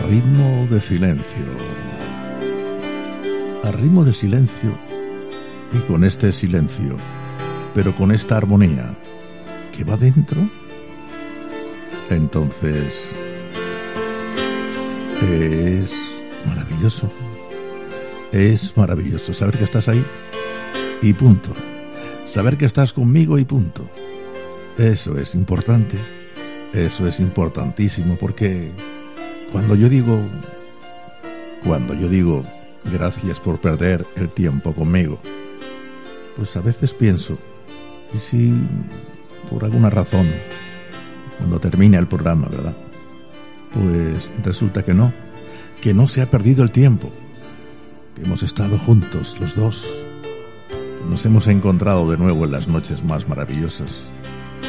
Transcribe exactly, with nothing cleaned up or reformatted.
ritmo de silencio. A ritmo de silencio y con este silencio, pero con esta armonía que va dentro, entonces es maravilloso. Es maravilloso saber que estás ahí y punto. Saber que estás conmigo y punto. Eso es importante. Eso es importantísimo, porque cuando yo digo, cuando yo digo gracias por perder el tiempo conmigo, pues a veces pienso, y si por alguna razón, cuando termine el programa, ¿verdad?, pues resulta que no, que no se ha perdido el tiempo, que hemos estado juntos los dos, nos hemos encontrado de nuevo en las noches más maravillosas.